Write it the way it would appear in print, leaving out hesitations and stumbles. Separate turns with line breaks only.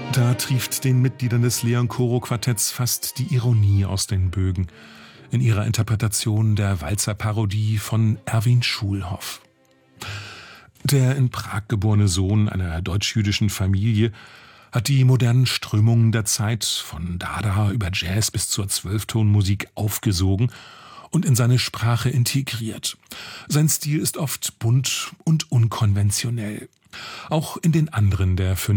Da trieft den Mitgliedern des Leon Koro-Quartetts fast die Ironie aus den Bögen in ihrer Interpretation der Walzer-Parodie von Erwin Schulhoff. Der in Prag geborene Sohn einer deutsch-jüdischen Familie hat die modernen Strömungen der Zeit von Dada über Jazz bis zur Zwölftonmusik aufgesogen und in seine Sprache integriert. Sein Stil ist oft bunt und unkonventionell. Auch in den anderen der 5